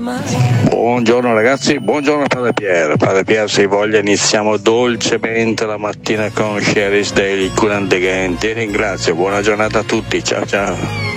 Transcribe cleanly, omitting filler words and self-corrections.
Buongiorno ragazzi, buongiorno Padre Pier. Padre Pier, se hai voglia iniziamo dolcemente la mattina con Sherry's Daily Curandeghen. Ti ringrazio, buona giornata a tutti, ciao ciao.